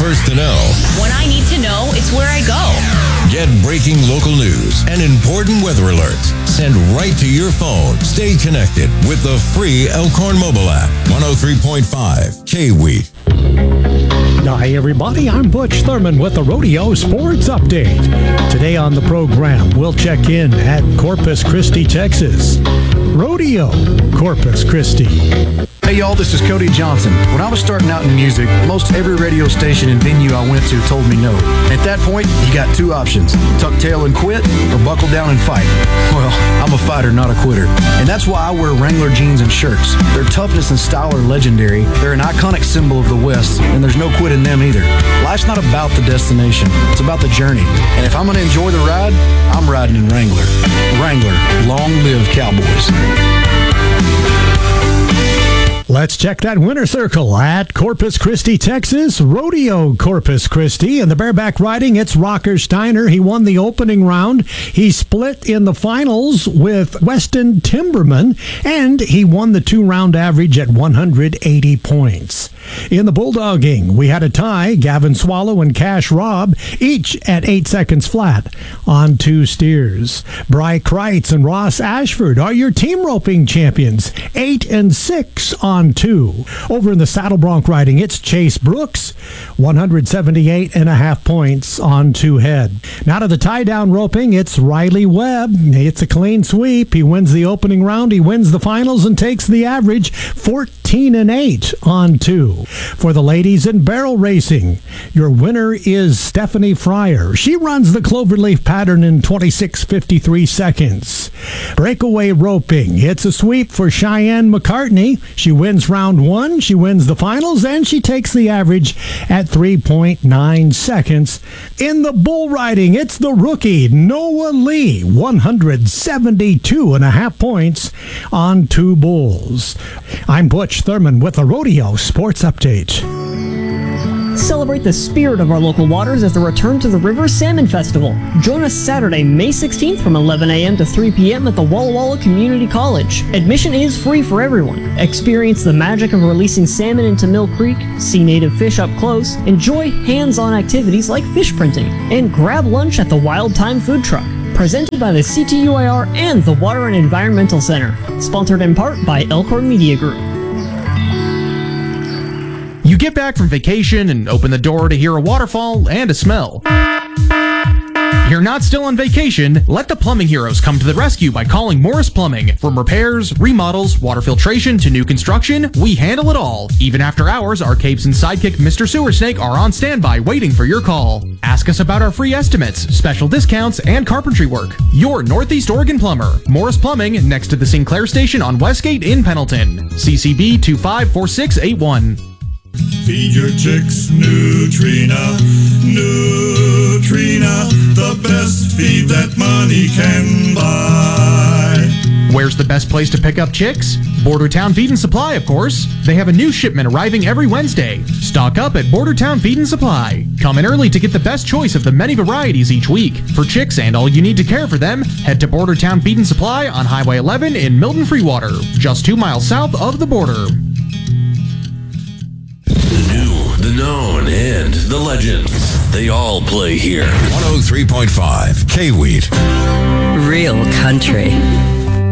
first to know. When I need to know, it's where I go. Get breaking local news and important weather alerts sent right to your phone. Stay connected with the free Elkhorn mobile app. 103.5 K-Wheat. Hi, everybody. I'm Butch Thurman with the Rodeo Sports Update. Today on the program, we'll check in at Corpus Christi, Texas. Rodeo, Corpus Christi. Hey y'all, this is Cody Johnson. When I was starting out in music, most every radio station and venue I went to told me no. At that point, you got two options: tuck tail and quit, or buckle down and fight. Well, I'm a fighter, not a quitter. And that's why I wear Wrangler jeans and shirts. Their toughness and style are legendary. They're an iconic symbol of the West, and there's no quit in them either. Life's not about the destination, it's about the journey. And if I'm gonna enjoy the ride, I'm riding in Wrangler. Wrangler, long live Cowboys. Let's check that winner circle at Corpus Christi, Texas. Rodeo Corpus Christi. In the bareback riding, it's Rocker Steiner. He won the opening round. He split in the finals with Weston Timberman, and he won the two-round average at 180 points. In the bulldogging, we had a tie. Gavin Swallow and Cash Robb, each at 8 seconds flat on two steers. Bry Kreitz and Ross Ashford are your team roping champions, 8 and 6 on two. Over in the saddle bronc riding, it's Chase Brooks, 178.5 points on two head. Now to the tie-down roping, it's Riley Webb. It's a clean sweep. He wins the opening round, he wins the finals, and takes the average 14 and 8 on two. For the ladies in barrel racing, your winner is Stephanie Fryer. She runs the cloverleaf pattern in 26.53 seconds. Breakaway roping, it's a sweep for Cheyenne McCartney. She wins round one, she wins the finals, and she takes the average at 3.9 seconds. In the bull riding, it's the rookie Noah Lee, 172.5 points on two bulls. I'm Butch Thurman with the Rodeo Sports Update. Celebrate the spirit of our local waters as the Return to the River Salmon Festival. Join us Saturday, May 16th from 11 a.m. to 3 p.m. at the Walla Walla Community College. Admission is free for everyone. Experience the magic of releasing salmon into Mill Creek, see native fish up close, enjoy hands-on activities like fish printing, and grab lunch at the Wild Time Food Truck. Presented by the CTUIR and the Water and Environmental Center. Sponsored in part by Elkhorn Media Group. You get back from vacation and open the door to hear a waterfall and a smell. You're not still on vacation? Let the plumbing heroes come to the rescue by calling Morris Plumbing. From repairs, remodels, water filtration to new construction, we handle it all. Even after hours, our capes and sidekick Mr. Sewer Snake are on standby waiting for your call. Ask us about our free estimates, special discounts, and carpentry work. Your Northeast Oregon plumber. Morris Plumbing, next to the Sinclair Station on Westgate in Pendleton. CCB 254681. Feed your chicks Nutrina, Nutrina, the best feed that money can buy. Where's the best place to pick up chicks? Bordertown Feed and Supply, of course. They have a new shipment arriving every Wednesday. Stock up at Bordertown Feed and Supply. Come in early to get the best choice of the many varieties each week. For chicks and all you need to care for them, head to Bordertown Feed and Supply on Highway 11 in Milton Freewater, just 2 miles south of the border. The known and the legends. They all play here. 103.5 K-Wheat. Real country.